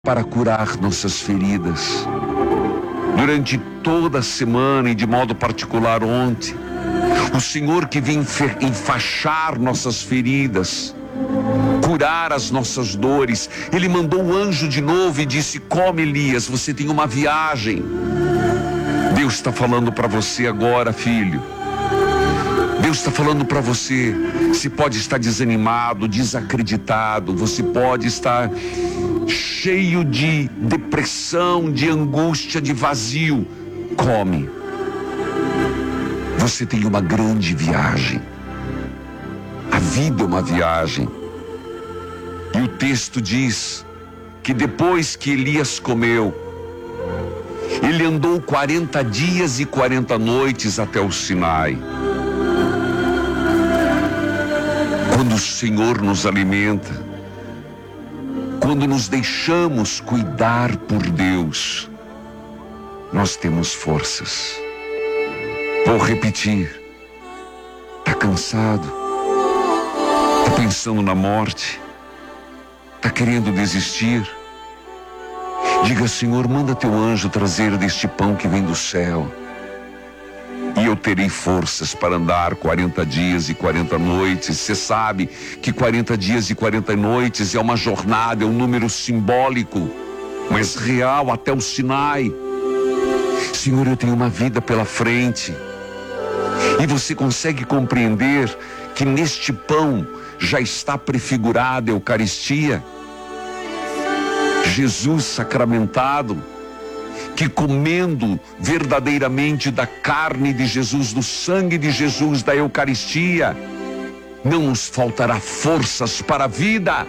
para curar nossas feridas. Durante toda a semana e de modo particular ontem, o Senhor que vinha enfaixar nossas feridas, curar as nossas dores, Ele mandou o anjo de novo e disse: come, Elias, você tem uma viagem. Deus está falando para você agora, filho. Deus está falando para você. Você pode estar desanimado, desacreditado, você pode estar cheio de depressão, de angústia, de vazio. Come. Você tem uma grande viagem. A vida é uma viagem. E o texto diz que depois que Elias comeu, ele andou 40 dias e 40 noites até o Sinai. Quando o Senhor nos alimenta, quando nos deixamos cuidar por Deus, nós temos forças. Vou repetir. Está cansado? Está pensando na morte? Está querendo desistir? Diga: Senhor, manda teu anjo trazer deste pão que vem do céu, e eu terei forças para andar 40 dias e 40 noites. Você sabe que 40 dias e 40 noites é uma jornada, é um número simbólico, mas real, até o Sinai. Senhor, eu tenho uma vida pela frente. E você consegue compreender que neste pão já está prefigurada a Eucaristia? Jesus sacramentado, que comendo verdadeiramente da carne de Jesus, do sangue de Jesus, da Eucaristia, não nos faltará forças para a vida.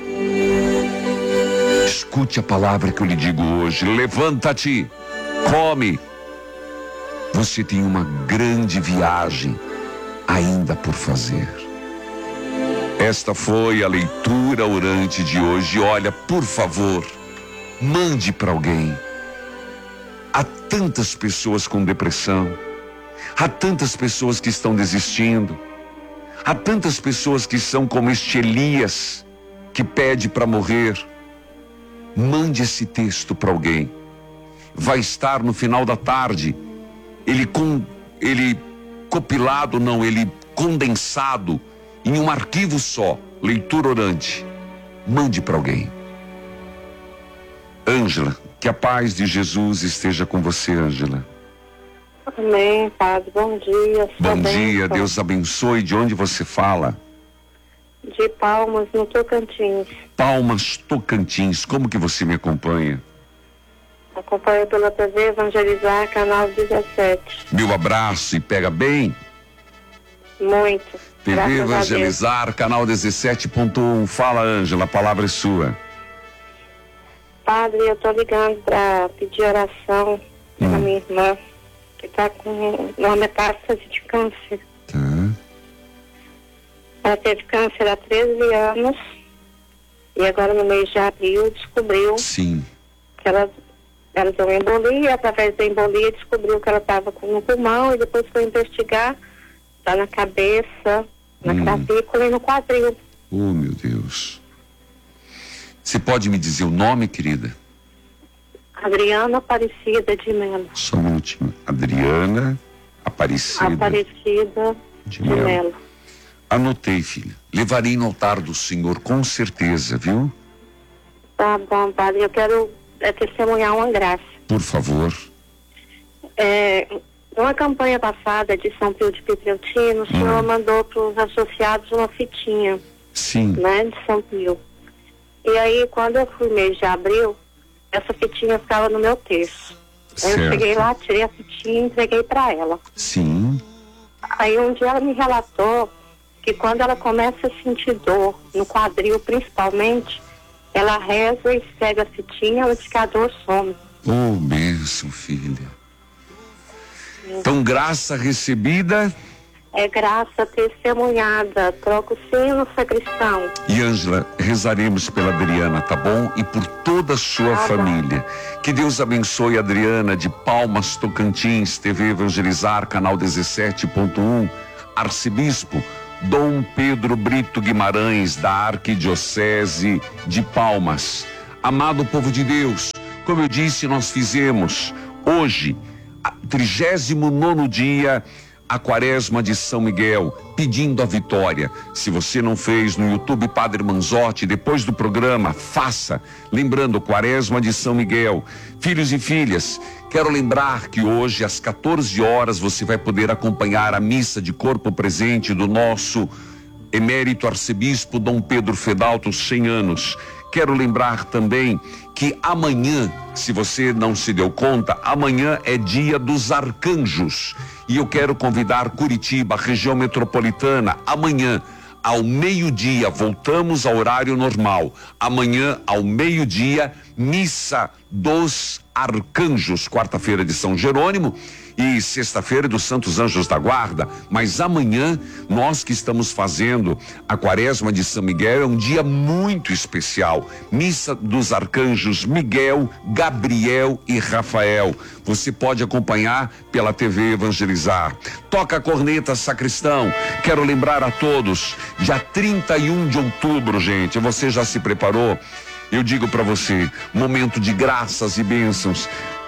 Escute a palavra que eu lhe digo hoje: levanta-te, come. Você tem uma grande viagem ainda por fazer. Esta foi a leitura orante de hoje. Olha, por favor, mande para alguém. Há tantas pessoas com depressão, há tantas pessoas que estão desistindo, há tantas pessoas que são como este Elias, que pede para morrer. Mande esse texto para alguém. Vai estar no final da tarde, ele condensado em um arquivo só, leitura orante. Mande para alguém. Ângela, que a paz de Jesus esteja com você, Ângela. Amém, Padre. Bom dia. Bom dia, Deus abençoe. De onde você fala? De Palmas, no Tocantins. Palmas, Tocantins. Como que você me acompanha? Acompanho pela TV Evangelizar, canal 17. Meu abraço e pega bem. Muito. TV Evangelizar, canal 17.1. Fala, Ângela, a palavra é sua. Padre, eu tô ligando para pedir oração para minha irmã, que está com uma metástase de câncer. Tá. Ela teve câncer há 13 anos e agora no mês de abril descobriu Sim. que ela deu uma embolia. Através da embolia descobriu que ela estava no pulmão e depois foi investigar, está na cabeça, na clavícula e no quadril. Oh, meu Deus. Você pode me dizer o nome, querida? Adriana Aparecida de Melo. Só um minutinho. Adriana Aparecida de Melo. Anotei, filha. Levarei no altar do Senhor, com certeza, viu? Tá bom, Padre. Eu quero testemunhar uma graça. Por favor. Numa campanha passada de São Pio de Pietrelcina, o senhor mandou para os associados uma fitinha. Sim. Né, de São Pio. E aí, quando eu fui mês de abril, essa fitinha ficava no meu terço. Aí eu cheguei lá, tirei a fitinha e entreguei para ela. Sim. Aí um dia ela me relatou que quando ela começa a sentir dor, no quadril principalmente, ela reza e segue a fitinha, o indicador some. Oh, bênção, filha. Então, graça recebida é graça testemunhada. Troca o sino, sacristão. E Ângela, rezaremos pela Adriana, tá bom? E por toda a sua família. Que Deus abençoe a Adriana de Palmas, Tocantins, TV Evangelizar, canal 17.1, Arcebispo Dom Pedro Brito Guimarães, da Arquidiocese de Palmas. Amado povo de Deus, como eu disse, nós fizemos hoje, 39º dia, a Quaresma de São Miguel, pedindo a vitória. Se você não fez no YouTube Padre Manzotti, depois do programa, faça. Lembrando, Quaresma de São Miguel. Filhos e filhas, quero lembrar que hoje, às 14 horas, você vai poder acompanhar a missa de corpo presente do nosso emérito arcebispo Dom Pedro Fedalto, 100 anos. Quero lembrar também que amanhã, se você não se deu conta, amanhã é dia dos arcanjos. E eu quero convidar Curitiba, região metropolitana, amanhã, ao meio-dia, voltamos ao horário normal. Amanhã, ao meio-dia, missa dos arcanjos, quarta-feira de São Jerônimo e sexta-feira dos Santos Anjos da Guarda. Mas amanhã, nós que estamos fazendo a Quaresma de São Miguel, é um dia muito especial. Missa dos arcanjos Miguel, Gabriel e Rafael. Você pode acompanhar pela TV Evangelizar. Toca a corneta, sacristão. Quero lembrar a todos, dia 31 de outubro, gente, você já se preparou? Eu digo para você, momento de graças e bênçãos.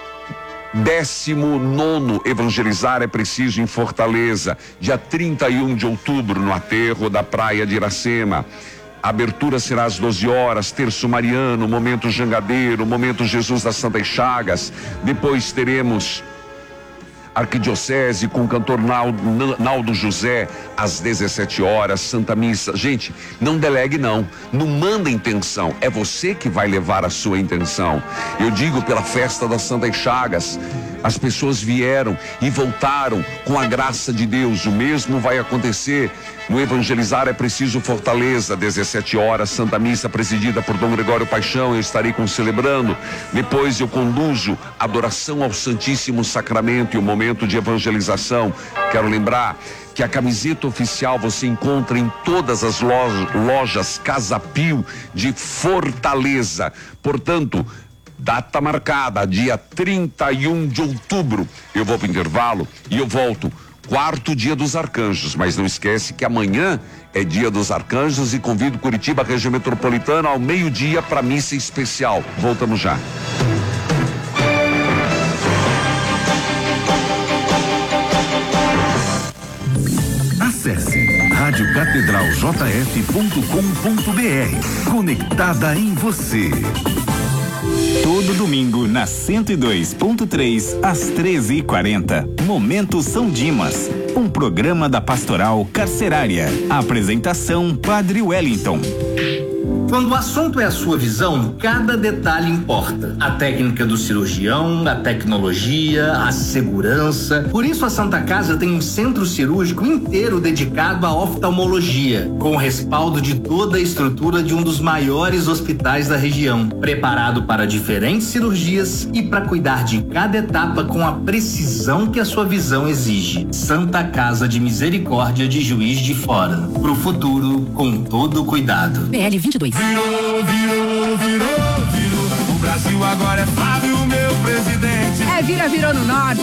19º Evangelizar é Preciso em Fortaleza, dia 31 de outubro, no aterro da praia de Iracema. A abertura será às 12 horas, terço mariano, momento jangadeiro, momento Jesus das Santas Chagas. Depois teremos Arquidiocese com o cantor Naldo José, às 17 horas, Santa Missa. Gente, não delegue não manda intenção, é você que vai levar a sua intenção. Eu digo pela festa das Santas Chagas, as pessoas vieram e voltaram com a graça de Deus. O mesmo vai acontecer no Evangelizar é Preciso Fortaleza, 17 horas, Santa Missa presidida por Dom Gregório Paixão, eu estarei celebrando. Depois eu conduzo adoração ao Santíssimo Sacramento e o momento de evangelização. Quero lembrar que a camiseta oficial você encontra em todas as lojas Casa Pio de Fortaleza. Portanto, data marcada, dia 31 de outubro. Eu vou para o intervalo e eu volto. Quarto dia dos arcanjos, mas não esquece que amanhã é dia dos arcanjos e convido Curitiba, região metropolitana, ao meio-dia para missa especial. Voltamos já. Acesse radiocatedraljf.com.br. Conectada em você. Todo domingo, na 102.3, às 13h40. Momento São Dimas, um programa da Pastoral Carcerária. Apresentação, Padre Wellington. Quando o assunto é a sua visão, cada detalhe importa. A técnica do cirurgião, a tecnologia, a segurança. Por isso a Santa Casa tem um centro cirúrgico inteiro dedicado à oftalmologia, com o respaldo de toda a estrutura de um dos maiores hospitais da região, preparado para diferentes cirurgias e para cuidar de cada etapa com a precisão que a sua visão exige. Santa Casa de Misericórdia de Juiz de Fora. Pro futuro, com todo cuidado. PL 22. Virou. O Brasil agora é Flávio, meu presidente. Virou no norte.